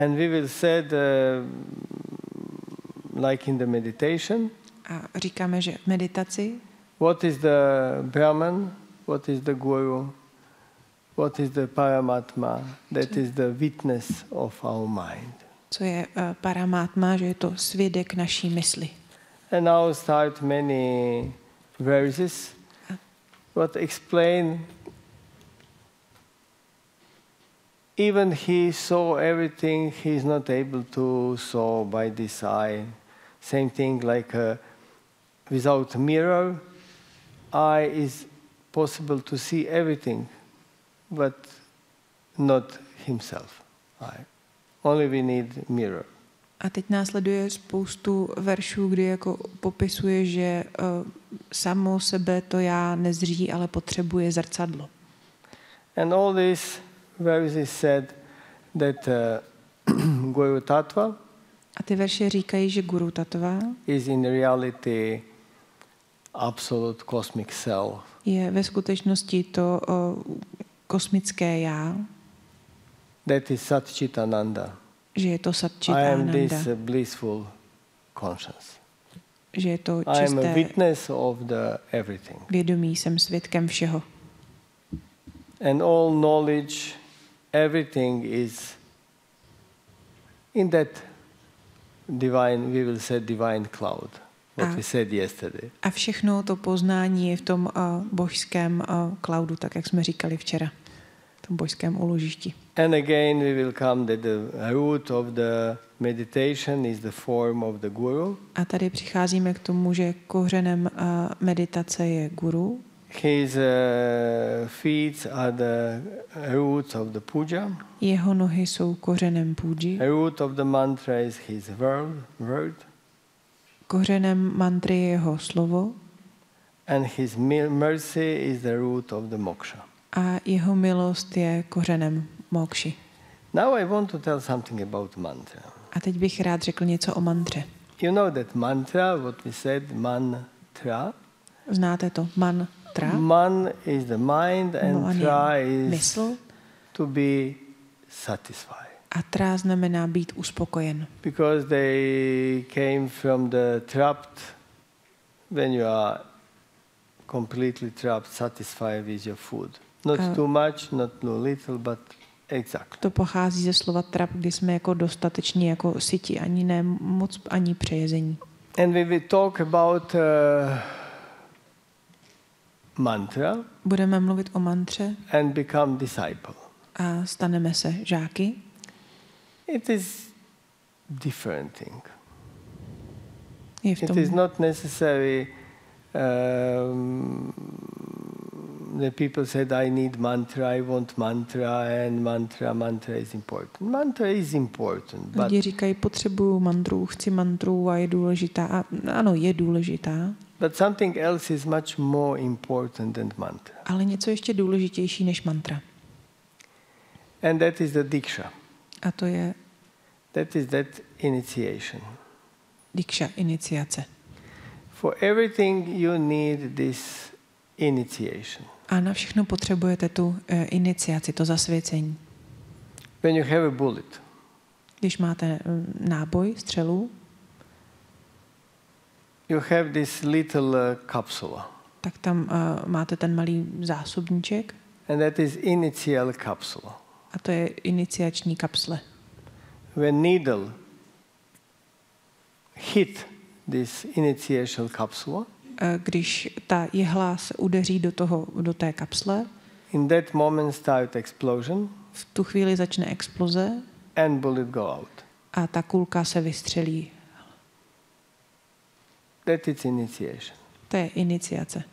And we will say like in the meditation. A říkáme, že v meditaci What is the Brahman? What is the Guru? What is the Paramatma? That is the witness of our mind. Co je Paramatma, že je to svědek naší mysli. And now start many verses what explain even he saw everything he is not able to saw by this eye. Same thing like without mirror, eye is possible to see everything, but not himself. Only we need mirror. A teď následuje spoustu veršů, kdy jako popisuje, že samo sebe to já nezří, ale potřebuje zrcadlo. And all this verses said that Guru Tattva a ty verše říkají, že Guru Tattva is in reality absolute cosmic self. Je ve skutečnosti to kosmické já. That is Satchitananda. Že je to I Satchitananda. am this blissful conscience. Že je to I am a čisté witness of the everything. vědomí, jsem svědkem všeho. And all knowledge, everything is in that divine, we will say divine cloud. What we said yesterday. A všechno to poznání je v tom božském cloudu, tak jak jsme říkali včera. V tom božském úložišti. And again we will come that the root of the meditation is the form of the guru. A tady přicházíme k tomu, že kořenem meditace je guru. His feet are the roots of the puja. Jeho nohy jsou kořenem půji. The root of the mantra is his word. Kořenem mantry je jeho slovo. And his mercy is the root of the moksha. A jeho milost je kořenem mokši. Now I want to tell something about mantra. A teď bych rád řekl něco o mantře. You know that mantra, what we said, mantra. Znáte to? Mantra. Man is the mind and tra is mysl. To be satisfied. A tra znamená být uspokojen. Because they came from the trapped, when you are completely trapped, satisfied with your food. Not too much, not too little, but exactly. To pochází ze slova trap, kdy jsme jako dostatečně jako syti, ani ne moc, ani přejezení. And we will talk about mantra. Budeme mluvit o mantře. And become disciple. A staneme se žáky. It is different thing. It is not necessary the people said I need mantra, I want mantra, and mantra is important. Mantra is important. Lidi říkají, potřebuju mantru, chci mantru a je důležitá. A ano, je důležitá. But something else is much more important than mantra. Ale něco ještě důležitější než mantra. And that is the diksha. A to je that initiation. Diksha, iniciace. For everything you need this initiation. A na všechno potřebujete tu iniciaci, to zasvěcení. When you have a bullet. Když máte náboj, střelu. You have this little capsule. Tak tam máte ten malý zásobníček. And that is initial capsule. A to je iniciační kapsle. When needle hit this initial capsule, když ta jehla se udeří do té kapsle, in that moment start explosion, v tu chvíli začne exploze and bullet go out. A ta kulka se vystřelí. That is initiation. To je iniciace.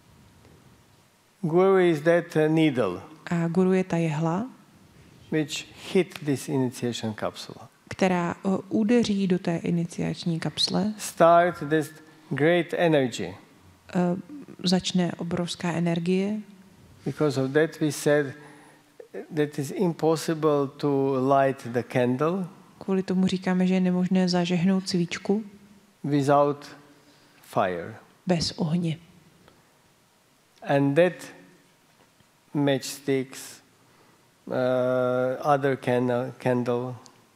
Guru is that needle. A guru je ta jehla, which hit this initiation capsule. Která udeří do té iniciační kapsle. Start this great energy. Začne obrovská energie. Because of that we said that is impossible to light the candle. Kvůli tomu říkáme, že je nemožné zažehnout svíčku. Without fire. Bez ohně. And that matchsticks, other candle,